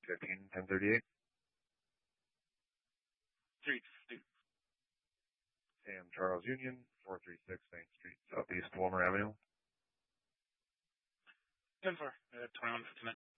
151038. 350. Sam Charles Union, 436 Main Street, Southeast Walmer Avenue. 10-4, 2159.